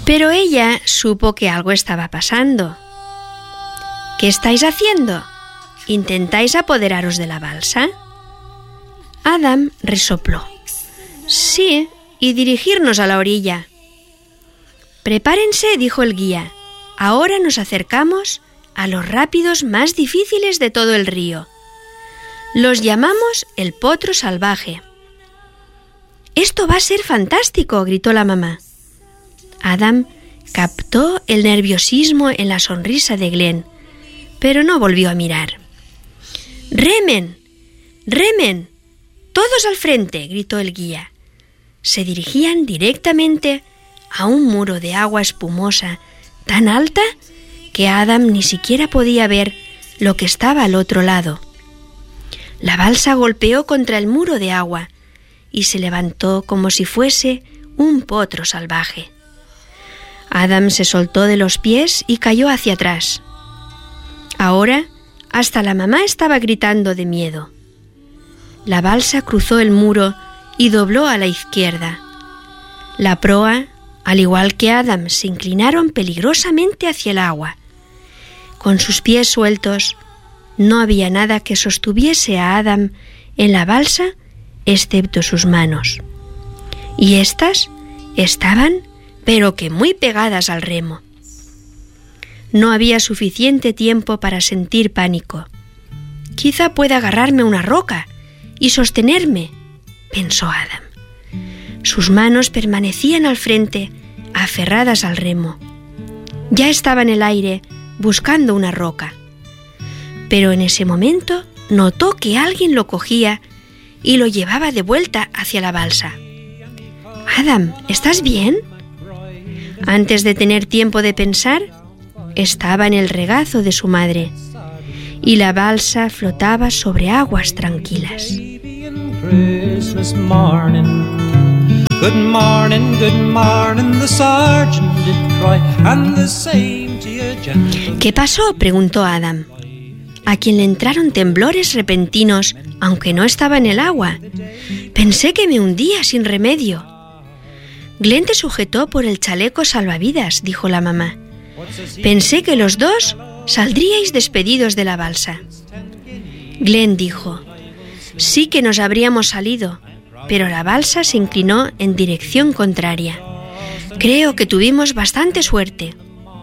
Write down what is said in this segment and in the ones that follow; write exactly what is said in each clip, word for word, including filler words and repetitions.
Pero ella supo que algo estaba pasando. ¿Qué estáis haciendo? ¿Intentáis apoderaros de la balsa? Adam resopló. Sí, y dirigirnos a la orilla. Prepárense, dijo el guía. Ahora nos acercamos a los rápidos más difíciles de todo el río. Los llamamos el potro salvaje. ¡Esto va a ser fantástico!, gritó la mamá. Adam captó el nerviosismo en la sonrisa de Glenn, pero no volvió a mirar. ¡Remen! ¡Remen! ¡Todos al frente!, gritó el guía. Se dirigían directamente a un muro de agua espumosa tan alta que Adam ni siquiera podía ver lo que estaba al otro lado. La balsa golpeó contra el muro de agua y se levantó como si fuese un potro salvaje. Adam se soltó de los pies y cayó hacia atrás. Ahora, hasta la mamá estaba gritando de miedo. La balsa cruzó el muro y dobló a la izquierda. La proa, al igual que Adam, se inclinaron peligrosamente hacia el agua. Con sus pies sueltos, no había nada que sostuviese a Adam en la balsa excepto sus manos. Y éstas estaban, pero que muy pegadas al remo. No había suficiente tiempo para sentir pánico. Quizá pueda agarrarme a una roca y sostenerme, pensó Adam. Sus manos permanecían al frente, aferradas al remo. Ya estaba en el aire, buscando una roca. Pero en ese momento notó que alguien lo cogía y lo llevaba de vuelta hacia la balsa. «Adam, ¿estás bien?» Antes de tener tiempo de pensar, estaba en el regazo de su madre y la balsa flotaba sobre aguas tranquilas. Christmas morning. Good morning, good morning, the sergeant did cry, and the same to you, gentlemen. ¿Qué pasó?, preguntó Adam, a quien le entraron temblores repentinos, aunque no estaba en el agua. Pensé que me hundía sin remedio. Glenn te sujetó por el chaleco salvavidas, dijo la mamá. Pensé que los dos saldríais despedidos de la balsa. Glenn dijo, sí que nos habríamos salido, pero la balsa se inclinó en dirección contraria. Creo que tuvimos bastante suerte.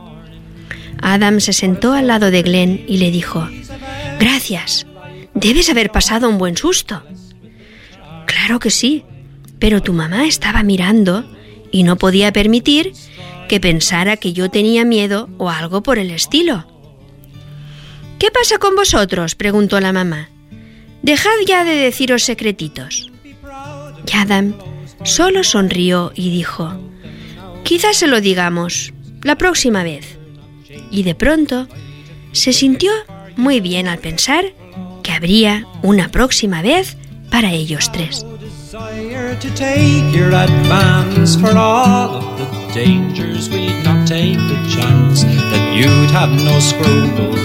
Adam se sentó al lado de Glenn y le dijo, gracias, debes haber pasado un buen susto. Claro que sí, pero tu mamá estaba mirando y no podía permitir que pensara que yo tenía miedo o algo por el estilo. ¿Qué pasa con vosotros?, preguntó la mamá. Dejad ya de deciros secretitos. Y Adam solo sonrió y dijo, quizás se lo digamos la próxima vez. Y de pronto se sintió muy bien al pensar que habría una próxima vez para ellos tres. To take your advance for all of the dangers, we'd not take a chance that you'd have no scruples.